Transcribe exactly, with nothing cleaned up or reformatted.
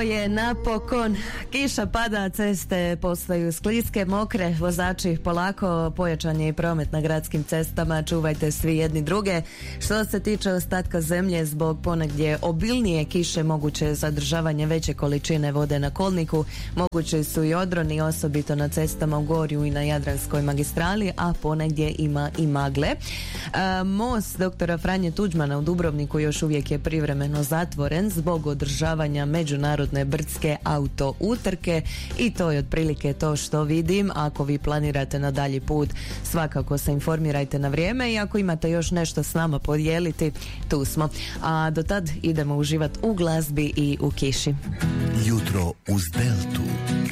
je napokon. Kiša pada, ceste postaju skliske, mokre, vozači polako, pojačan je i promet na gradskim cestama, čuvajte svi jedni druge. Što se tiče ostatka zemlje, zbog ponegdje obilnije kiše moguće je zadržavanje veće količine vode na kolniku, moguće su i odroni, osobito na cestama u Gorju i na Jadranskoj magistrali, a ponegdje ima i magle. E, most doktora Franje Tuđmana u Dubrovniku još uvijek je privremeno zatvoren zbog održavanja međunarodne brdske auto utrke i to je otprilike to što vidim. Ako vi planirate na dalji put, svakako se informirajte na vrijeme i ako imate još nešto s nama podijeliti, tu smo. A do tad idemo uživati u glazbi i u kiši. Jutro uz Deltu.